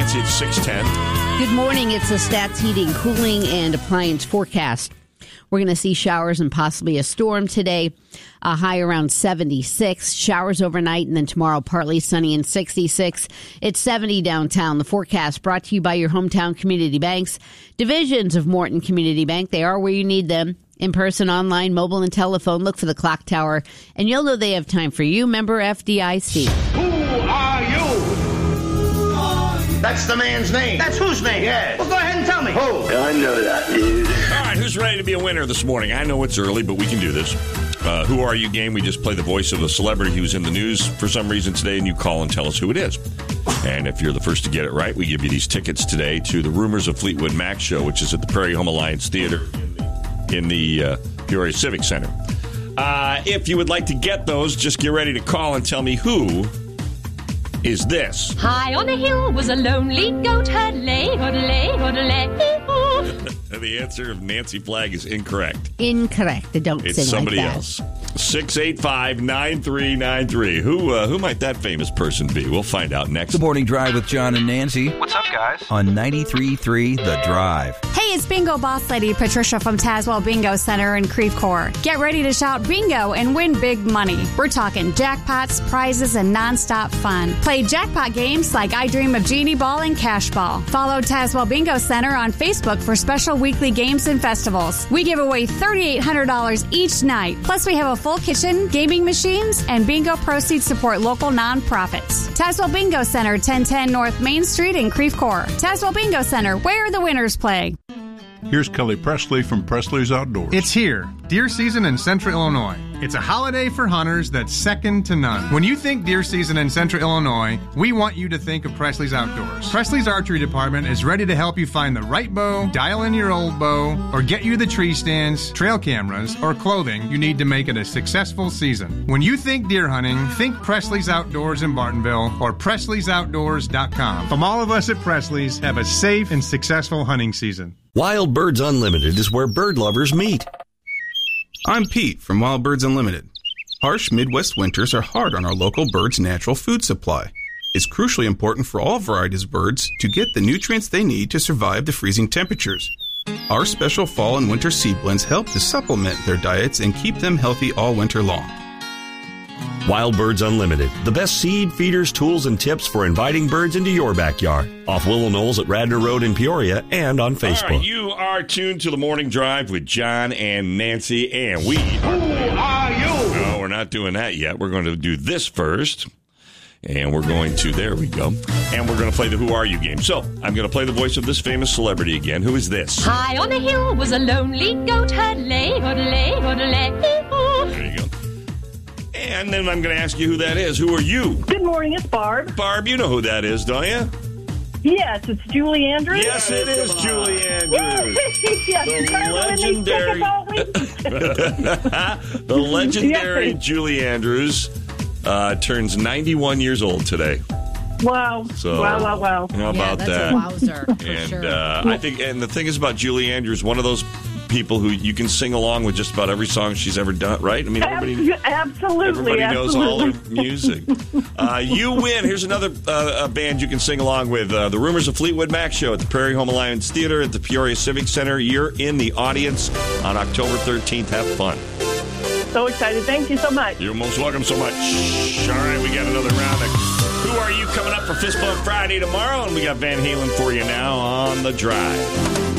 Nancy. It's 6:10. Good morning. It's the Stats Heating, Cooling, and Appliance forecast. We're going to see showers and possibly a storm today. A high around 76. Showers overnight, and then tomorrow partly sunny and 66. It's 70 downtown. The forecast brought to you by your hometown community banks. Divisions of Morton Community Bank. They are where you need them. In person, online, mobile, and telephone. Look for the clock tower, and you'll know they have time for you. Member FDIC. Who are you? That's the man's name. That's whose name? Yes. Well, go ahead and tell me. Who? I know that, dude. All right, who's ready to be a winner this morning? I know it's early, but we can do this. Who Are You game. We just play the voice of a celebrity who's in the news for some reason today, and you call and tell us who it is. And if you're the first to get it right, we give you these tickets today to the Rumors of Fleetwood Mac show, which is at the Prairie Home Alliance Theater in the Peoria Civic Center. If you would like to get those, just get ready to call and tell me who is this. High on a hill was a lonely goat herd, lay, hoodalay, hoodalay. The answer of Nancy Flagg is incorrect. Incorrect. Don't It's sing somebody like that. else. 685-9393. Who might that famous person be? We'll find out next. The Morning Drive with John and Nancy. What's up, guys? On 93.3 The Drive. Hey, it's Bingo Boss Lady Patricia from Tazewell Bingo Center in Creve Coeur. Get ready to shout bingo and win big money. We're talking jackpots, prizes, and nonstop fun. Play jackpot games like I Dream of Genie Ball and Cash Ball. Follow Tazewell Bingo Center on Facebook for special weekly games and festivals. We give away $3,800 each night. Plus, we have a full kitchen, gaming machines, and bingo proceeds support local nonprofits. Tazewell Bingo Center, 1010 North Main Street in Creve Coeur. Tazewell Bingo Center, where the winners play. Here's Kelly Presley from Presley's Outdoors. It's here, deer season in Central Illinois. It's a holiday for hunters that's second to none. When you think deer season in Central Illinois, we want you to think of Presley's Outdoors. Presley's Archery Department is ready to help you find the right bow, dial in your old bow, or get you the tree stands, trail cameras, or clothing you need to make it a successful season. When you think deer hunting, think Presley's Outdoors in Bartonville or Presley'sOutdoors.com. From all of us at Presley's, have a safe and successful hunting season. Wild Birds Unlimited is where bird lovers meet. I'm Pete from Wild Birds Unlimited. Harsh Midwest winters are hard on our local birds' natural food supply. It's crucially important for all varieties of birds to get the nutrients they need to survive the freezing temperatures. Our special fall and winter seed blends help to supplement their diets and keep them healthy all winter long. Wild Birds Unlimited, the best seed, feeders, tools, and tips for inviting birds into your backyard. Off Willow Knolls at Radnor Road in Peoria and on Facebook. All right, you are tuned to the Morning Drive with John and Nancy, and we... Who are you? No, we're not doing that yet. We're going to do this first, and we're going to... There we go. And we're going to play the Who Are You game. So, I'm going to play the voice of this famous celebrity again. Who is this? High on a hill was a lonely goat herd, lay, hoodalay, hoodalay. There you go. And then I'm going to ask you who that is. Who are you? Good morning, it's Barb. Barb, you know who that is, don't you? Yes, it's Julie Andrews. Yes, it is Julie Andrews. Yes, The legendary Julie Andrews turns 91 years old today. Wow. So, wow. How about that's that? A wowzer, and sure. I think, and the thing is about Julie Andrews, one of those people who you can sing along with just about every song she's ever done, right? I mean, everybody knows all her music. You win. Here's another band you can sing along with. The Rumors of Fleetwood Mac show at the Prairie Home Alliance Theater at the Peoria Civic Center. You're in the audience on October 13th. Have fun. So excited. Thank you so much. You're most welcome so much. All right, we got another round of Who Are You coming up for Fist Bump Friday tomorrow, and we got Van Halen for you now on The Drive.